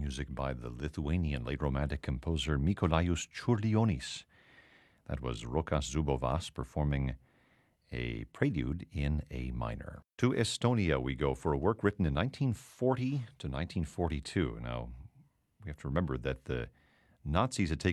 music by the Lithuanian late Romantic composer Mykolaius Čiurlionis. That was Rokas Zubovas performing a prelude in A minor. To Estonia we go for a work written in 1940 to 1942. Now, we have to remember that the Nazis had taken